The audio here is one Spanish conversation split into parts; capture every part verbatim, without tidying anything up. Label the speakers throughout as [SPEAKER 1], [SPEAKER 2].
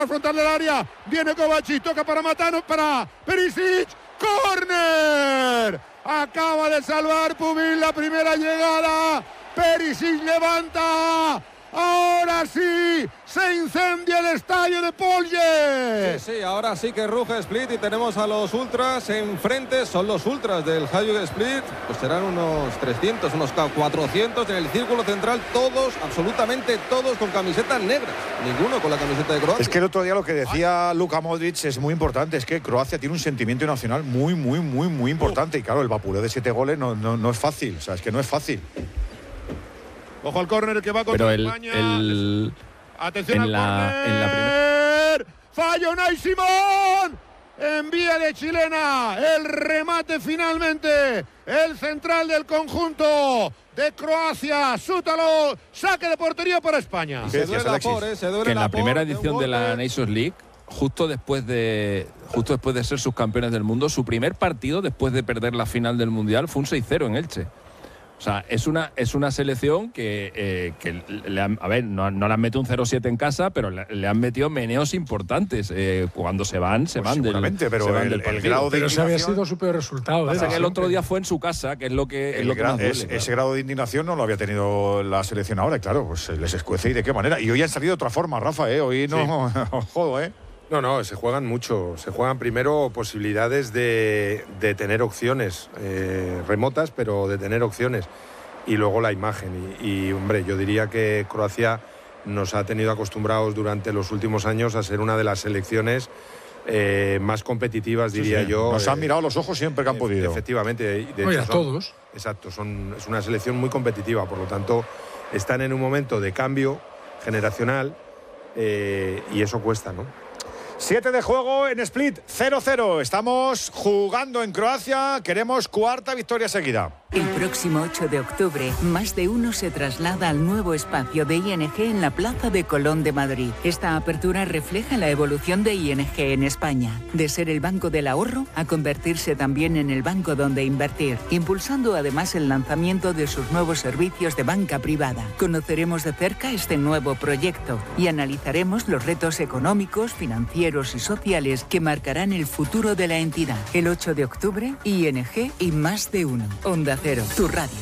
[SPEAKER 1] frontal del área, viene Kovacic, toca para Matano, para Perisic, ¡córner! Acaba de salvar Pubil la primera llegada, Perisic levanta, ahora sí, se incendia el estadio de Polje.
[SPEAKER 2] Sí, sí, ahora sí que ruge Split y tenemos a los ultras enfrente, son los ultras del Hajduk Split, pues serán unos trescientos, unos cuatrocientos en el círculo central, todos, absolutamente todos con camisetas negras, ninguno con la camiseta de Croacia.
[SPEAKER 3] Es que el otro día lo que decía Luka Modric es muy importante, es que Croacia tiene un sentimiento nacional muy, muy, muy, muy importante, y claro, el vapuleo de siete goles no, no, no es fácil, o sea, es que no es fácil.
[SPEAKER 1] Ojo al córner que va contra
[SPEAKER 4] Pero el,
[SPEAKER 1] España.
[SPEAKER 4] el,
[SPEAKER 1] Atención
[SPEAKER 4] en
[SPEAKER 1] al
[SPEAKER 4] la,
[SPEAKER 1] córner.
[SPEAKER 4] en la primera...
[SPEAKER 1] Falla Unai Simón. En vía de chilena. El remate finalmente. El central del conjunto de Croacia. Sútalo. Saque de portería para España.
[SPEAKER 2] Se duele la por, eh, se duele
[SPEAKER 4] que en la
[SPEAKER 2] por,
[SPEAKER 4] primera edición de la
[SPEAKER 2] golpe.
[SPEAKER 4] Nations League, justo después de justo después de ser subcampeones del mundo, su primer partido después de perder la final del Mundial fue un seis cero en Elche. O sea, es una, es una selección que, eh, que le han, a ver, no, no le han metido un cero siete en casa, pero le, le han metido meneos importantes. Eh, cuando se van, se
[SPEAKER 3] Pues
[SPEAKER 4] van del
[SPEAKER 3] seguramente, pero
[SPEAKER 4] se van
[SPEAKER 3] el-
[SPEAKER 4] del
[SPEAKER 3] el
[SPEAKER 4] partido.
[SPEAKER 3] grado de
[SPEAKER 5] Pero ese había
[SPEAKER 3] indignación-
[SPEAKER 5] sido su peor resultado.
[SPEAKER 4] Pasa
[SPEAKER 5] ¿eh?
[SPEAKER 4] que el otro día fue en su casa, que es lo que, es
[SPEAKER 3] El
[SPEAKER 4] lo que
[SPEAKER 3] gra-
[SPEAKER 4] más duele,
[SPEAKER 3] es-
[SPEAKER 4] claro.
[SPEAKER 3] Ese grado de indignación no lo había tenido la selección ahora, y claro, pues les escuece y de qué manera. Y hoy han salido de otra forma, Rafa, ¿eh? Hoy no jodo, ¿eh?
[SPEAKER 6] No, no, se juegan mucho. Se juegan primero posibilidades de, de tener opciones eh, remotas, pero de tener opciones. Y luego la imagen. Y, y, hombre, yo diría que Croacia nos ha tenido acostumbrados durante los últimos años a ser una de las selecciones eh, más competitivas, diría
[SPEAKER 3] Sí, sí.
[SPEAKER 6] yo.
[SPEAKER 3] Nos han
[SPEAKER 6] eh,
[SPEAKER 3] mirado los ojos siempre que han podido.
[SPEAKER 6] Efectivamente. y de
[SPEAKER 5] Oye,
[SPEAKER 6] hecho
[SPEAKER 5] a
[SPEAKER 6] son-
[SPEAKER 5] todos.
[SPEAKER 6] Exacto, son, es una selección muy competitiva, por lo tanto están en un momento de cambio generacional eh, y eso cuesta, ¿no?
[SPEAKER 3] Siete de juego en Split, cero cero. Estamos jugando en Croacia, queremos cuarta victoria seguida.
[SPEAKER 7] El próximo ocho de octubre, Más de Uno se traslada al nuevo espacio de I N G en la Plaza de Colón de Madrid. Esta apertura refleja la evolución de I N G en España, de ser el banco del ahorro a convertirse también en el banco donde invertir, impulsando además el lanzamiento de sus nuevos servicios de banca privada. Conoceremos de cerca este nuevo proyecto y analizaremos los retos económicos, financieros y sociales que marcarán el futuro de la entidad. El ocho de octubre, I N G y Más de Uno. Onda Cero, tu radio.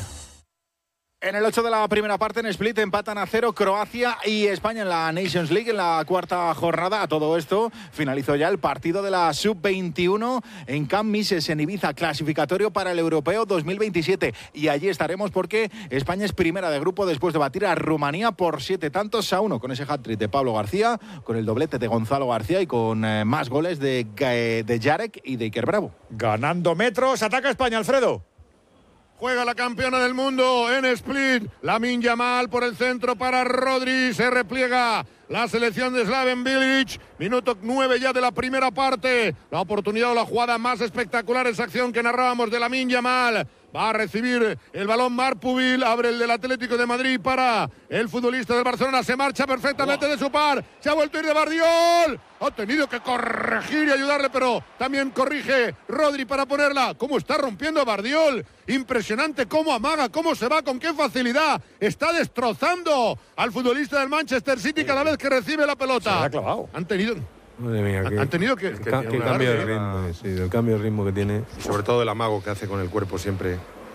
[SPEAKER 8] En el ocho de la primera parte, en Split, empatan a cero Croacia y España en la Nations League en la cuarta jornada. A todo esto, finalizó ya el partido de la sub veintiuno en Camp Mises, en Ibiza, clasificatorio para el Europeo dos mil veintisiete. Y allí estaremos porque España es primera de grupo después de batir a Rumanía por siete tantos a uno, con ese hat-trick de Pablo García, con el doblete de Gonzalo García y con eh, más goles de, eh, de Jarek y de Iker Bravo.
[SPEAKER 3] Ganando metros, ataca España, Alfredo.
[SPEAKER 1] Juega la campeona del mundo en Split. Lamine Yamal por el centro para Rodri. Se repliega la selección de Slaven Bilic. Minuto nueve ya de la primera parte. La oportunidad o la jugada más espectacular, esa acción que narrábamos de Lamine Yamal. Va a recibir el balón Marc Pubil, abre el del Atlético de Madrid para el futbolista del Barcelona. Se marcha perfectamente de su par. Se ha vuelto a ir de Bardiol. Ha tenido que corregir y ayudarle, pero también corrige Rodri para ponerla. ¿Cómo está rompiendo Bardiol? Impresionante cómo amaga, cómo se va, con qué facilidad. Está destrozando al futbolista del Manchester City cada vez que recibe la pelota.
[SPEAKER 3] Se la ha clavado.
[SPEAKER 1] Han tenido...
[SPEAKER 6] Madre mía,
[SPEAKER 1] Han, han tenido que...
[SPEAKER 6] el
[SPEAKER 1] que
[SPEAKER 6] ca-
[SPEAKER 1] tiene
[SPEAKER 6] qué
[SPEAKER 1] una
[SPEAKER 6] cambio de
[SPEAKER 1] larga-
[SPEAKER 6] ritmo, sí, del cambio de ritmo que tiene. Y sobre todo el amago que hace con el cuerpo siempre.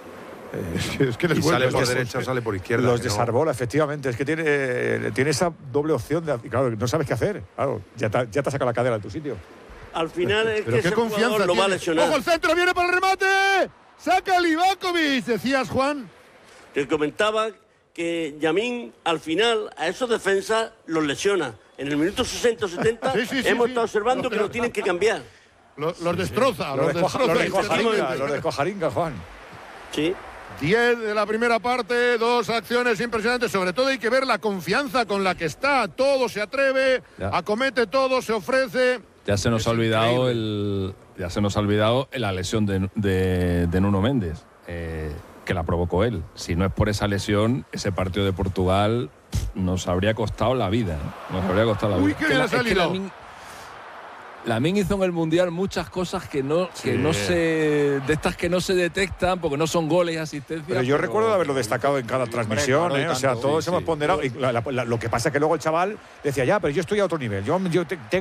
[SPEAKER 6] Eh,
[SPEAKER 3] Es que les
[SPEAKER 6] y
[SPEAKER 3] vuelve
[SPEAKER 6] sale por
[SPEAKER 3] locos.
[SPEAKER 6] derecha o sale por izquierda.
[SPEAKER 3] Los
[SPEAKER 6] que no-
[SPEAKER 3] desarbola, efectivamente. Es que tiene, eh, tiene esa doble opción. De, y claro, no sabes qué hacer. Claro, ya te, ya te saca la cadera de tu sitio.
[SPEAKER 9] Al final es
[SPEAKER 1] Pero
[SPEAKER 9] que
[SPEAKER 1] qué
[SPEAKER 9] ese
[SPEAKER 1] confianza
[SPEAKER 9] jugador lo va a
[SPEAKER 1] tiene.
[SPEAKER 9] lesionar.
[SPEAKER 1] ¡Ojo, el centro! ¡Viene para el remate! ¡Saca Livakovic! Decías, Juan.
[SPEAKER 9] Te comentaba que Yamín al final a esos defensas los lesiona. En el minuto sesenta o setenta
[SPEAKER 1] Sí, sí, sí,
[SPEAKER 9] hemos
[SPEAKER 1] sí.
[SPEAKER 9] estado observando
[SPEAKER 1] No,
[SPEAKER 9] que
[SPEAKER 1] pero-
[SPEAKER 9] lo tienen que cambiar.
[SPEAKER 1] Los, los destroza,
[SPEAKER 3] Los
[SPEAKER 1] los
[SPEAKER 3] de Coja-
[SPEAKER 1] destroza.
[SPEAKER 3] los de Cojaringa,
[SPEAKER 1] literalmente.
[SPEAKER 3] los de Cojaringa, Juan.
[SPEAKER 9] Sí.
[SPEAKER 1] diez de la primera parte, dos acciones impresionantes. Sobre todo hay que ver la confianza con la que está. Todo se atreve,
[SPEAKER 4] Ya.
[SPEAKER 1] acomete todo, se ofrece.
[SPEAKER 4] Ya se nos
[SPEAKER 1] Es
[SPEAKER 4] ha olvidado
[SPEAKER 1] increíble.
[SPEAKER 4] el, ya se nos ha olvidado la lesión de, de, de Nuno Méndez, eh, que la provocó él. Si no es por esa lesión, ese partido de Portugal pff, nos habría costado la vida. ¿eh? Nos habría costado la
[SPEAKER 1] Uy,
[SPEAKER 4] vida.
[SPEAKER 1] qué
[SPEAKER 4] Que
[SPEAKER 1] bien
[SPEAKER 4] la-
[SPEAKER 1] ha
[SPEAKER 4] es que
[SPEAKER 1] salido.
[SPEAKER 4] Lamine- Lamine hizo en el Mundial muchas cosas que no, que
[SPEAKER 3] Sí.
[SPEAKER 4] no se, de estas que no se detectan porque no son goles y asistencias.
[SPEAKER 3] Pero yo recuerdo de haberlo destacado en cada transmisión,
[SPEAKER 4] claro, y
[SPEAKER 3] ¿eh? O sea,
[SPEAKER 4] tanto,
[SPEAKER 3] todos
[SPEAKER 4] sí,
[SPEAKER 3] hemos
[SPEAKER 4] sí.
[SPEAKER 3] ponderado. Y la- la- la- lo que pasa es que luego el chaval decía, ya, pero yo estoy a otro nivel. Yo, yo te- tengo